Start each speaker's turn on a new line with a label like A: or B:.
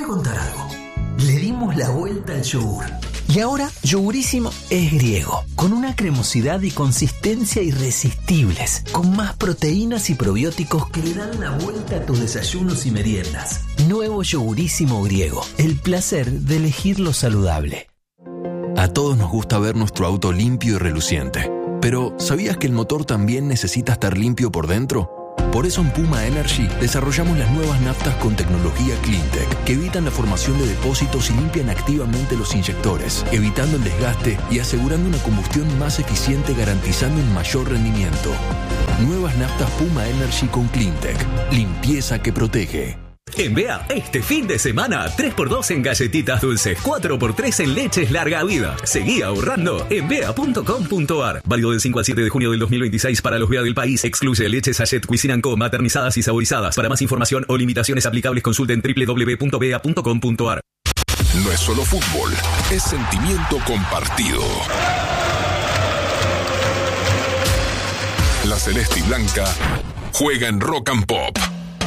A: contar algo. Le dimos la vuelta al yogur. Y ahora Yogurísimo es griego, con una cremosidad y consistencia irresistibles, con más proteínas y probióticos que le dan la vuelta a tus desayunos y meriendas. Nuevo Yogurísimo griego, el placer de elegir lo saludable.
B: A todos nos gusta ver nuestro auto limpio y reluciente, pero ¿sabías que el motor también necesita estar limpio por dentro? Por eso en Puma Energy desarrollamos las nuevas naftas con tecnología CleanTech que evitan la formación de depósitos y limpian activamente los inyectores, evitando el desgaste y asegurando una combustión más eficiente, garantizando un mayor rendimiento. Nuevas naftas Puma Energy con CleanTech. Limpieza que protege.
C: En BEA, este fin de semana, 3x2 en galletitas dulces, 4x3 en leches larga vida. Seguí ahorrando en bea.com.ar. Válido del 5 al 7 de junio del 2026 para los BEA del país. Excluye leches Sachet Cuisinart Co, maternizadas y saborizadas. Para más información o limitaciones aplicables, consulten www.bea.com.ar.
D: No es solo fútbol, es sentimiento compartido. La Celeste y Blanca juega en Rock and Pop.